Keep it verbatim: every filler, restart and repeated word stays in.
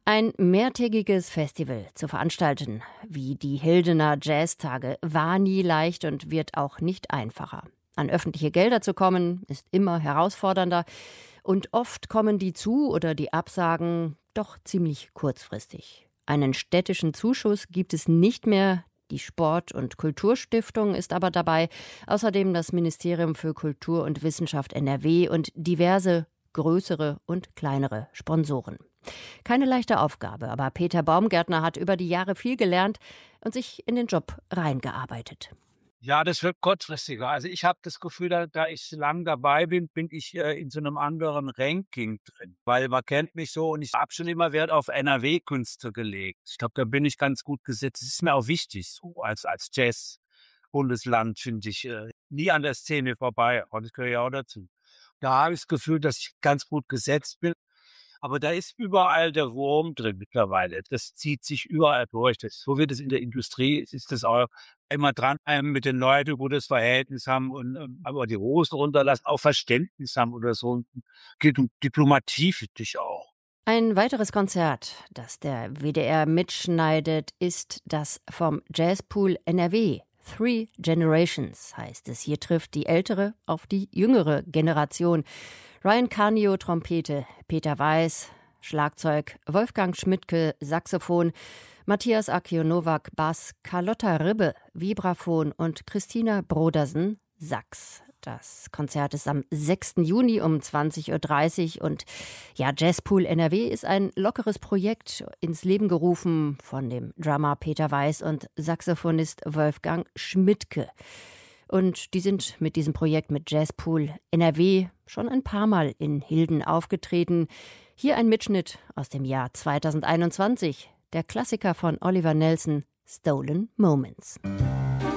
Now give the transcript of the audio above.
Ein mehrtägiges Festival zu veranstalten, wie die Hildener Jazztage, war nie leicht und wird auch nicht einfacher. An öffentliche Gelder zu kommen, ist immer herausfordernder. Und oft kommen die Zu- oder die Absagen doch ziemlich kurzfristig. Einen städtischen Zuschuss gibt es nicht mehr. Die Sport- und Kulturstiftung ist aber dabei. Außerdem das Ministerium für Kultur und Wissenschaft N R W und diverse größere und kleinere Sponsoren. Keine leichte Aufgabe, aber Peter Baumgärtner hat über die Jahre viel gelernt und sich in den Job reingearbeitet. Ja, das wird kurzfristiger. Also ich habe das Gefühl, da, da ich lang dabei bin, bin ich äh, in so einem anderen Ranking drin. Weil man kennt mich so und ich habe schon immer Wert auf N R W-Künste gelegt. Ich glaube, da bin ich ganz gut gesetzt. Das ist mir auch wichtig, so als, als Jazz-Bundesland finde ich äh, nie an der Szene vorbei. Und das gehört ja auch dazu. Da habe ich das Gefühl, dass ich ganz gut gesetzt bin. Aber da ist überall der Wurm drin mittlerweile. Das zieht sich überall durch. Das, so wird es in der Industrie, ist das auch immer dran mit den Leuten, wo das Verhältnis haben und ähm, aber die Hosen runterlassen, auch Verständnis haben oder so. Und geht um Diplomatie für dich auch. Ein weiteres Konzert, das der W D R mitschneidet, ist das vom Jazzpool N R W. Three Generations heißt es. Hier trifft die ältere auf die jüngere Generation. Ryan Canio, Trompete, Peter Weiß, Schlagzeug, Wolfgang Schmidtke, Saxophon, Matthias Akio-Nowak, Bass, Carlotta Ribbe, Vibraphon und Christina Brodersen, Sax. Das Konzert ist am sechsten Juni um zwanzig Uhr dreißig und ja, Jazzpool N R W ist ein lockeres Projekt ins Leben gerufen von dem Drummer Peter Weiß und Saxophonist Wolfgang Schmidtke. Und die sind mit diesem Projekt mit Jazzpool N R W schon ein paar Mal in Hilden aufgetreten. Hier ein Mitschnitt aus dem Jahr zweitausendeinundzwanzig, der Klassiker von Oliver Nelson, Stolen Moments.